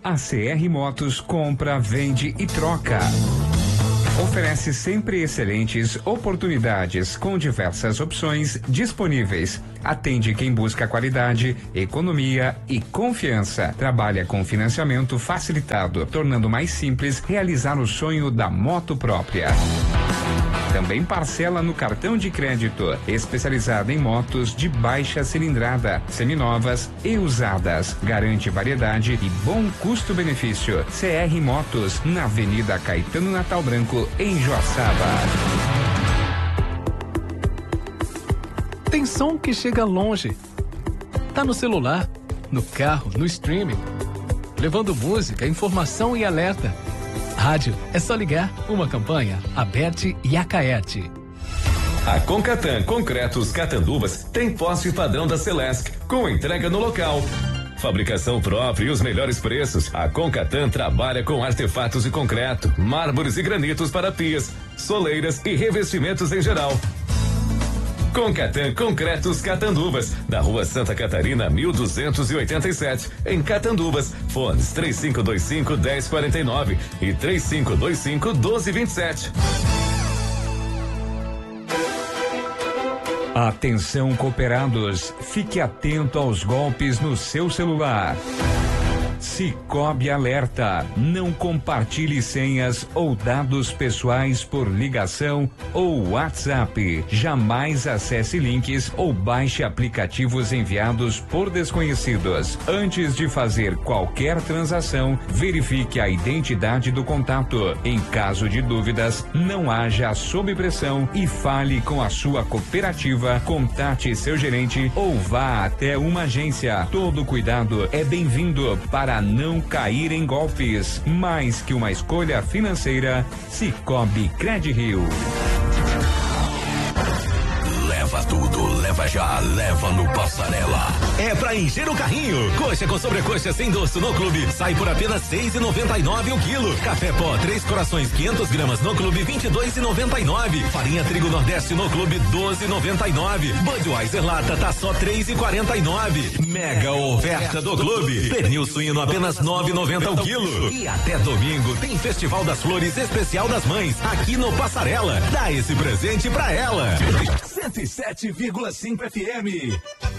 A CR Motos compra, vende e troca. Oferece sempre excelentes oportunidades com diversas opções disponíveis. Atende quem busca qualidade, economia e confiança. Trabalha com financiamento facilitado, tornando mais simples realizar o sonho da moto própria. Também parcela no cartão de crédito, especializada em motos de baixa cilindrada, seminovas e usadas. Garante variedade e bom custo-benefício. CR Motos, na Avenida Caetano Natal Branco, em Joaçaba. Tem som que chega longe. Tá no celular, no carro, no streaming. Levando música, informação e alerta. Rádio, é só ligar. Uma campanha, Aberte e Acaerte. A Concatan Concretos Catanduvas tem poste padrão da Celesc, com entrega no local. Fabricação própria e os melhores preços. A Concatan trabalha com artefatos de concreto, mármores e granitos para pias, soleiras e revestimentos em geral. Concatan Concretos Catanduvas, na Rua Santa Catarina, 1287, em Catanduvas. Fones 3525-1049 e 3525-1227. Atenção, cooperados, fique atento aos golpes no seu celular. Cicobi alerta, não compartilhe senhas ou dados pessoais por ligação ou WhatsApp. Jamais acesse links ou baixe aplicativos enviados por desconhecidos. Antes de fazer qualquer transação, verifique a identidade do contato. Em caso de dúvidas, não haja sob pressão e fale com a sua cooperativa, contate seu gerente ou vá até uma agência. Todo cuidado é bem-vindo para não cair em golpes. Mais que uma escolha financeira, Cicobi Credirio. Leva tudo, leva já, leva no Passarela. É pra encher o carrinho. Coxa com sobrecoxa sem doce no clube, sai por apenas R$6,99 o quilo. Café pó 3 corações 500 gramas no clube, R$22,99. Farinha trigo Nordeste no clube, R$12,99. Budweiser lata tá só R$3,49. Mega oferta do clube. Pernil suíno apenas R$9,90 o quilo. E até domingo tem Festival das Flores Especial das Mães aqui no Passarela. Dá esse presente pra ela. 107,5 FM.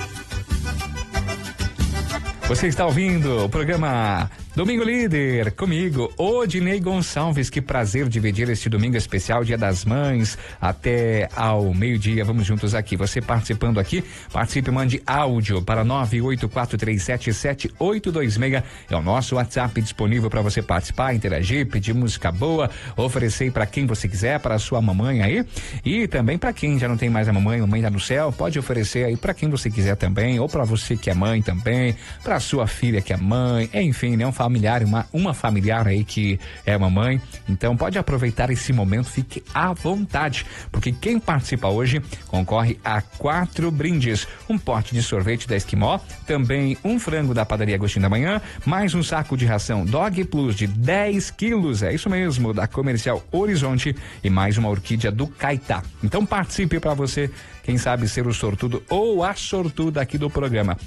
Você está ouvindo o programa Domingo Líder, comigo, Odinei Gonçalves. Que prazer dividir este domingo especial, Dia das Mães, até ao meio-dia. Vamos juntos aqui. Você participando aqui, participe, mande áudio para 984377826. É o nosso WhatsApp disponível para você participar, interagir, pedir música boa, oferecer para quem você quiser, para a sua mamãe aí. E também para quem já não tem mais a mamãe tá no céu, pode oferecer aí para quem você quiser também, ou para você que é mãe também, para sua filha que é mãe, enfim, né? Um familiar, uma familiar aí que é mamãe. Então pode aproveitar esse momento, fique à vontade, porque quem participa hoje concorre a 4 brindes: um pote de sorvete da Esquimó, também um frango da padaria Agostinho da Manhã, mais um saco de ração Dog Plus de 10 quilos, é isso mesmo, da Comercial Horizonte, e mais uma orquídea do Caetá. Então participe para você, quem sabe, ser o sortudo ou a sortuda aqui do programa.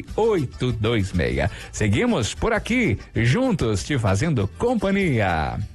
984377826. Seguimos por aqui, juntos, te fazendo companhia.